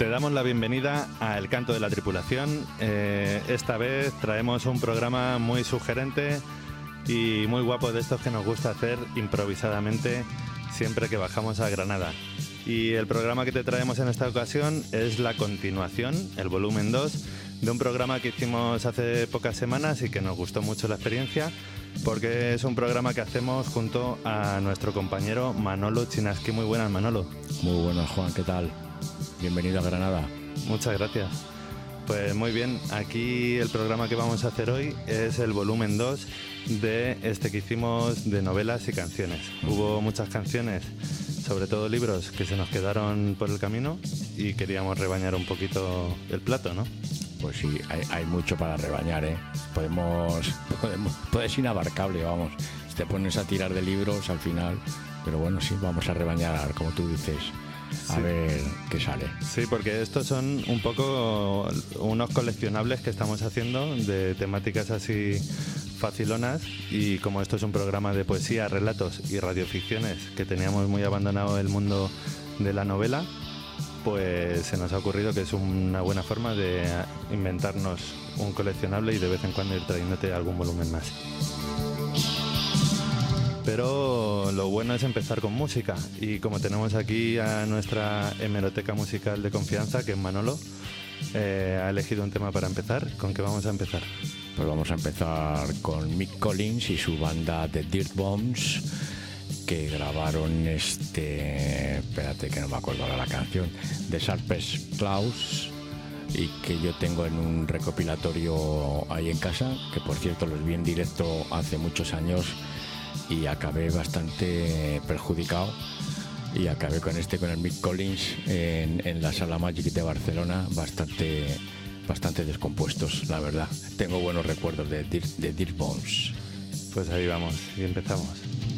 Te damos la bienvenida a El Canto de la Tripulación. Esta vez traemos un programa muy sugerente y muy guapo, de estos que nos gusta hacer improvisadamente siempre que bajamos a Granada. Y el programa que te traemos en esta ocasión es la continuación, el volumen 2, de un programa que hicimos hace pocas semanas y que nos gustó mucho la experiencia, porque es un programa que hacemos junto a nuestro compañero Manolo Chinaski. Muy buenas, Manolo. Muy buenas, Juan, ¿qué tal? Bienvenido a Granada. Muchas gracias. Pues muy bien, aquí el programa que vamos a hacer hoy es el volumen 2 de este que hicimos de novelas y canciones. Hubo muchas canciones, sobre todo libros, que se nos quedaron por el camino y queríamos rebañar un poquito el plato, ¿no? Pues sí, hay mucho para rebañar, ¿eh? Puedes inabarcable, vamos. Si te pones a tirar de libros al final, pero bueno, sí, vamos a rebañar, como tú dices. A ver qué sale. Sí, porque estos son un poco unos coleccionables que estamos haciendo de temáticas así facilonas, y como esto es un programa de poesía, relatos y radioficciones que teníamos muy abandonado el mundo de la novela, pues se nos ha ocurrido que es una buena forma de inventarnos un coleccionable y de vez en cuando ir trayéndote algún volumen más. Pero lo bueno es empezar con música, y como tenemos aquí a nuestra hemeroteca musical de confianza, que es Manolo, ha elegido un tema para empezar. ¿Con qué vamos a empezar? Pues vamos a empezar con Mick Collins y su banda The Dirtbombs, que grabaron espérate que no me acuerdo ahora la canción, The Sharpest Claws, y que yo tengo en un recopilatorio ahí en casa, que por cierto los vi en directo hace muchos años y acabé bastante perjudicado, y acabé con el Mick Collins en la Sala Magic de Barcelona bastante descompuestos, la verdad. Tengo buenos recuerdos de Dirtbombs. Pues ahí vamos y empezamos.